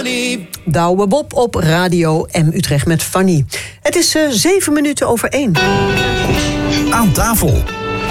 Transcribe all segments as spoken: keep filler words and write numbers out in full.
Douwe Bob op Radio M Utrecht met Fanny. Het is uh, zeven minuten over één. Aan tafel.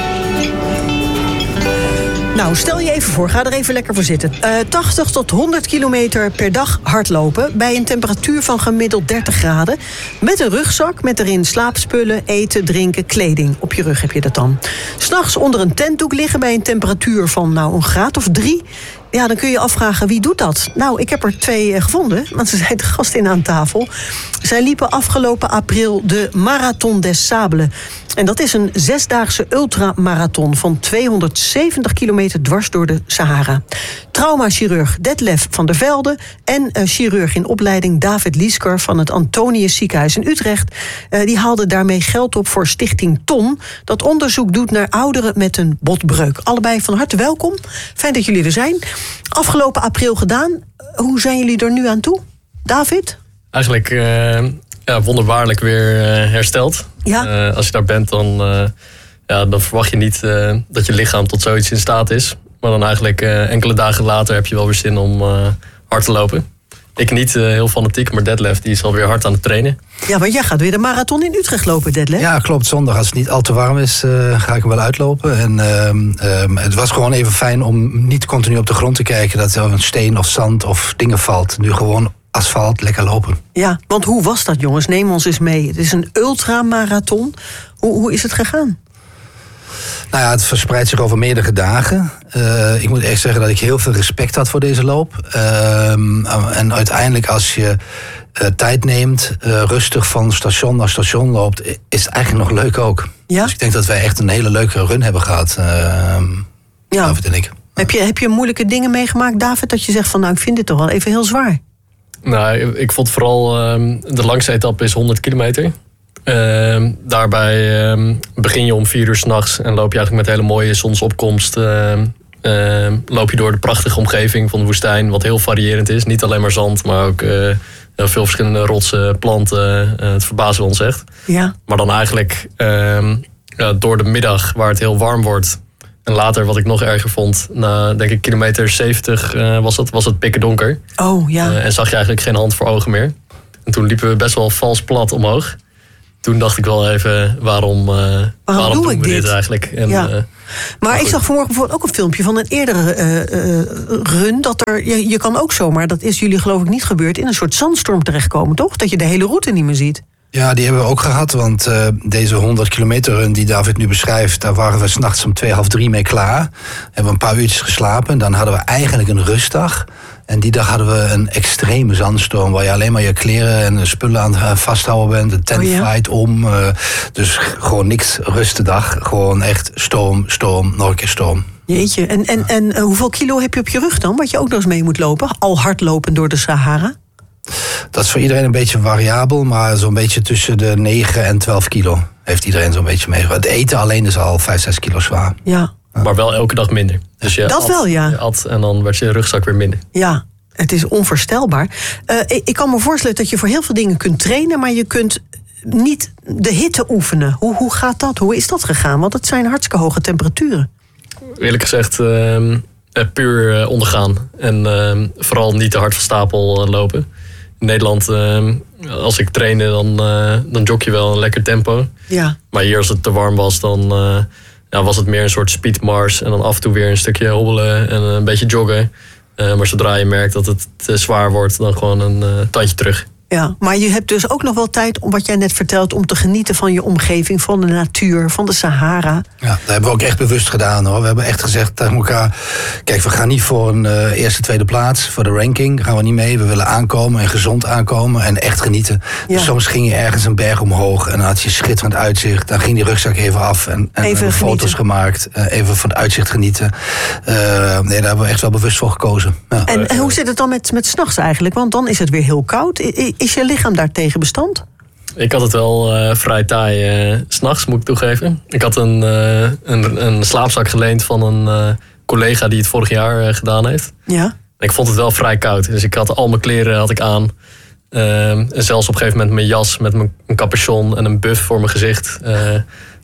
Nou, stel je even voor, ga er even lekker voor zitten. Uh, tachtig tot honderd kilometer per dag hardlopen bij een temperatuur van gemiddeld dertig graden. Met een rugzak, met erin slaapspullen, eten, drinken, kleding. Op je rug heb je dat dan. 'S Nachts onder een tentdoek liggen bij een temperatuur van nou een graad of drie. Ja, dan kun je je afvragen, wie doet dat? Nou, ik heb er twee uh, gevonden, want ze zijn de gast in aan tafel. Zij liepen afgelopen april de Marathon des Sables. En dat is een zesdaagse ultramarathon van tweehonderdzeventig kilometer dwars door de Sahara. Traumachirurg Detlef van der Velde en uh, chirurg in opleiding David Liesker van het Antonius Ziekenhuis in Utrecht. Uh, die haalden daarmee geld op voor Stichting Ton, dat onderzoek doet naar ouderen met een botbreuk. Allebei van harte welkom. Fijn dat jullie er zijn. Afgelopen april gedaan. Hoe zijn jullie er nu aan toe? David? Eigenlijk uh, ja, wonderbaarlijk weer uh, hersteld. Ja. Uh, als je daar bent, dan, uh, ja, dan verwacht je niet uh, dat je lichaam tot zoiets in staat is. Maar dan eigenlijk uh, enkele dagen later heb je wel weer zin om uh, hard te lopen. Ik niet uh, heel fanatiek, maar Detlef die is alweer hard aan het trainen. Ja, want jij gaat weer de marathon in Utrecht lopen, Detlef. Ja, klopt. Zondag, als het niet al te warm is, uh, ga ik hem wel uitlopen. En uh, um, het was gewoon even fijn om niet continu op de grond te kijken dat er een steen of zand of dingen valt. Nu gewoon asfalt, lekker lopen. Ja, want hoe was dat, jongens? Neem ons eens mee. Het is een ultramarathon. Hoe, hoe is het gegaan? Nou ja, het verspreidt zich over meerdere dagen. Uh, ik moet echt zeggen dat ik heel veel respect had voor deze loop. Uh, en uiteindelijk als je uh, tijd neemt, uh, rustig van station naar station loopt, is het eigenlijk nog leuk ook. Ja? Dus ik denk dat wij echt een hele leuke run hebben gehad. Uh, ja. David en ik. Heb je, heb je moeilijke dingen meegemaakt, David, dat je zegt van nou, ik vind dit toch wel even heel zwaar? Nou, ik vond vooral uh, de langste etappe is honderd kilometer. Uh, daarbij uh, begin je om vier uur 's nachts en loop je eigenlijk met hele mooie zonsopkomst. Uh, uh, loop je door de prachtige omgeving van de woestijn, wat heel variërend is. Niet alleen maar zand, maar ook uh, heel veel verschillende rotsen, planten. Uh, het verbazen we ons echt. Ja. Maar dan eigenlijk uh, ja, door de middag, waar het heel warm wordt. En later, wat ik nog erger vond, na denk ik kilometer zeventig uh, was, het, was het pikken donker. Oh ja. Uh, en zag je eigenlijk geen hand voor ogen meer. En toen liepen we best wel vals plat omhoog. Toen dacht ik wel even, waarom, uh, waarom, waarom doe doen ik we dit, dit eigenlijk? En, ja. uh, maar, maar ik zag vanmorgen bijvoorbeeld ook een filmpje van een eerdere uh, uh, run. Dat er, je, je kan ook zomaar, dat is jullie geloof ik niet gebeurd, in een soort zandstorm terechtkomen, toch? Dat je de hele route niet meer ziet. Ja, die hebben we ook gehad, want uh, deze honderd kilometer run die David nu beschrijft, daar waren we 's nachts om twee, half drie mee klaar. Hebben we een paar uurtjes geslapen, dan hadden we eigenlijk een rustdag. En die dag hadden we een extreme zandstorm, waar je alleen maar je kleren en spullen aan het vasthouden bent. De tent oh, ja? waait om, uh, dus gewoon niks rustendag. Gewoon echt storm, storm, nog een keer storm. Jeetje, en, en, en uh, hoeveel kilo heb je op je rug dan, wat je ook nog eens mee moet lopen? Al hardlopen door de Sahara? Dat is voor iedereen een beetje variabel, maar zo'n beetje tussen de negen en twaalf kilo heeft iedereen zo'n beetje mee. Het eten alleen is al vijf, zes kilo zwaar. Ja. Maar wel elke dag minder. Dus je dat at, wel, ja. Je at en dan werd je rugzak weer minder. Ja, het is onvoorstelbaar. Uh, ik, ik kan me voorstellen dat je voor heel veel dingen kunt trainen, maar je kunt niet de hitte oefenen. Hoe, hoe gaat dat? Hoe is dat gegaan? Want het zijn hartstikke hoge temperaturen. Eerlijk gezegd, uh, puur uh, ondergaan. En uh, vooral niet te hard van stapel uh, lopen. In Nederland, uh, als ik trainde, dan, uh, dan jog je wel een lekker tempo. Ja. Maar hier als het te warm was, dan uh, ja, was het meer een soort speedmars. En dan af en toe weer een stukje hobbelen en een beetje joggen. Uh, maar zodra je merkt dat het te zwaar wordt, dan gewoon een uh, tandje terug. Ja, maar je hebt dus ook nog wel tijd, om wat jij net vertelt, om te genieten van je omgeving, van de natuur, van de Sahara. Ja, dat hebben we ook echt bewust gedaan, hoor. We hebben echt gezegd tegen elkaar, kijk, we gaan niet voor een uh, eerste, tweede plaats, voor de ranking, daar gaan we niet mee. We willen aankomen en gezond aankomen en echt genieten. Ja. Dus soms ging je ergens een berg omhoog en dan had je schitterend uitzicht. Dan ging die rugzak even af en, en even hebben foto's gemaakt. Uh, even van het uitzicht genieten. Uh, nee, daar hebben we echt wel bewust voor gekozen. Ja. En, en hoe zit het dan met, met 's nachts eigenlijk? Want dan is het weer heel koud. I, Is je lichaam daartegen bestand? Ik had het wel uh, vrij taai uh, 's nachts, moet ik toegeven. Ik had een, uh, een, een slaapzak geleend van een uh, collega die het vorig jaar uh, gedaan heeft. Ja. En ik vond het wel vrij koud. Dus ik had al mijn kleren had ik aan. Uh, en zelfs op een gegeven moment mijn jas met mijn, een capuchon en een buff voor mijn gezicht. Uh,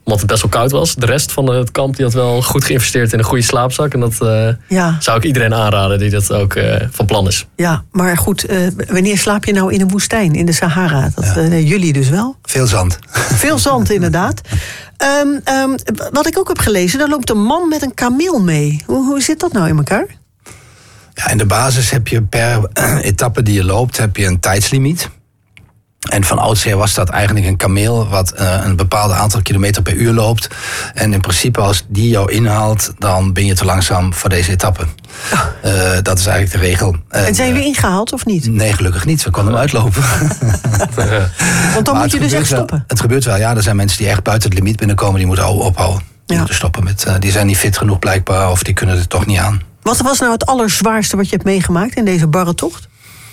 Omdat het best wel koud was. De rest van het kamp die had wel goed geïnvesteerd in een goede slaapzak. En dat uh, ja. zou ik iedereen aanraden die dat ook uh, van plan is. Ja, maar goed, uh, wanneer slaap je nou in een woestijn, in de Sahara? Dat, ja. uh, jullie dus wel? Veel zand. Veel zand, inderdaad. Um, um, wat ik ook heb gelezen, daar loopt een man met een kameel mee. Hoe, hoe zit dat nou in elkaar? Ja, in de basis heb je per etappe die je loopt, heb je een tijdslimiet. En van oudsher was dat eigenlijk een kameel wat uh, een bepaald aantal kilometer per uur loopt. En in principe als die jou inhaalt, dan ben je te langzaam voor deze etappe. Oh. Uh, dat is eigenlijk de regel. En zijn jullie ingehaald of niet? Nee, gelukkig niet. We konden hem uitlopen. Want dan maar moet je dus echt stoppen? Wel, het gebeurt wel, ja. Er zijn mensen die echt buiten het limiet binnenkomen, die moeten ophouden. Die ja. moeten stoppen met, uh, die zijn niet fit genoeg blijkbaar of die kunnen er toch niet aan. Wat was nou het allerzwaarste wat je hebt meegemaakt in deze barre tocht?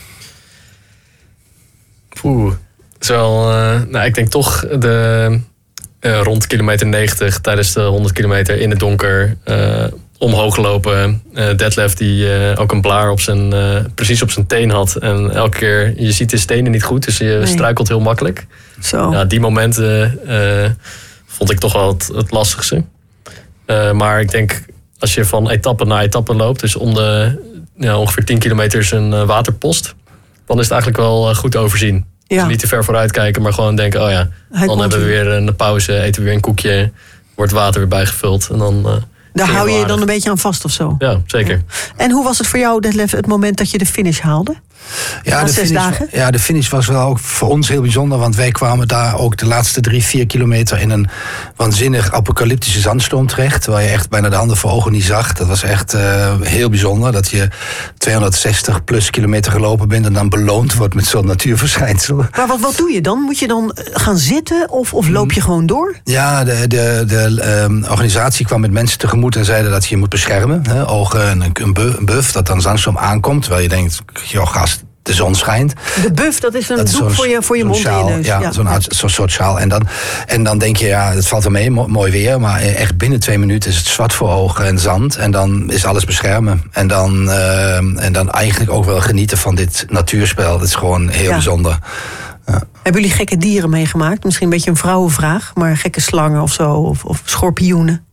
Oeh, wel, uh, nou, ik denk toch de uh, rond kilometer negentig tijdens de honderd kilometer in het donker uh, omhoog lopen. Uh, Detlef die uh, ook een blaar op zijn, uh, precies op zijn teen had. En elke keer, je ziet de stenen niet goed, dus je nee. struikelt heel makkelijk. Zo. Ja, die momenten uh, vond ik toch wel het, het lastigste. Uh, maar ik denk, als je van etappe naar etappe loopt, dus om de ja, ongeveer tien kilometer is een uh, waterpost, dan is het eigenlijk wel uh, goed te overzien. Ja. Dus niet te ver vooruit kijken, maar gewoon denken, oh ja, Hij dan hebben we weer een pauze, eten we weer een koekje, wordt water weer bijgevuld. En dan, uh, Daar hou je je dan een beetje aan vast of zo? Ja, zeker. Ja. En hoe was het voor jou, Detlef, het moment dat je de finish haalde? Ja, de zes finish, dagen? ja, de finish was wel ook voor ons heel bijzonder. Want wij kwamen daar ook de laatste drie, vier kilometer in een waanzinnig apocalyptische zandstorm terecht. Waar je echt bijna de handen voor ogen niet zag. Dat was echt uh, heel bijzonder. Dat je tweehonderdzestig plus kilometer gelopen bent en dan beloond wordt met zo'n natuurverschijnsel. Maar wat, wat doe je dan? Moet je dan gaan zitten of, of loop je gewoon door? Ja, de, de, de um, organisatie kwam met mensen tegemoet en zeiden dat je je moet beschermen. Hè, ogen en een, een buff dat dan zandstorm aankomt. Terwijl je denkt, joh gast, de zon schijnt. De buff, dat is een dat doek is voor je, voor je mond sjaal, en je neus. Ja, ja. zo'n ja. zo soort sjaal. En dan, en dan denk je, ja, het valt wel mee, mooi weer. Maar echt binnen twee minuten is het zwart voor ogen en zand. En dan is alles beschermen. En dan, uh, en dan eigenlijk ook wel genieten van dit natuurspel. Dat is gewoon heel ja. bijzonder. Ja. Hebben jullie gekke dieren meegemaakt? Misschien een beetje een vrouwenvraag. Maar gekke slangen of zo, of, of schorpioenen?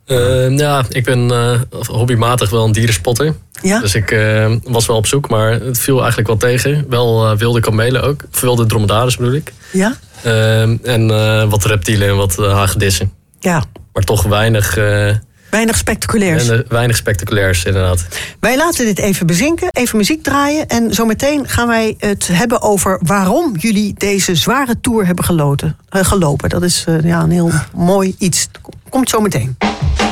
Uh, ja, ik ben uh, hobbymatig wel een dierenspotter. Ja? Dus ik uh, was wel op zoek, maar het viel eigenlijk wel tegen. Wel uh, wilde kamelen ook. Of wilde dromedaris bedoel ik. Ja? Uh, en uh, wat reptielen en wat uh, hagedissen. Ja. Maar toch weinig... Uh, weinig spectaculairs. En, uh, weinig spectaculairs, inderdaad. Wij laten dit even bezinken, even muziek draaien. En zometeen gaan wij het hebben over waarom jullie deze zware tour hebben geloten, uh, gelopen. Dat is uh, ja, een heel mooi iets. Komt zometeen.